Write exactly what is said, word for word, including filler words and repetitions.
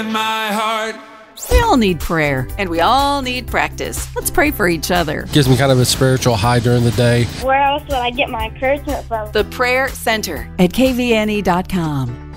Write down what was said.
my heart. We all need prayer, and we all need practice. Let's pray for each other. Gives me kind of a spiritual high during the day. Where else would I get my encouragement from? The Prayer Center at K V N E dot com.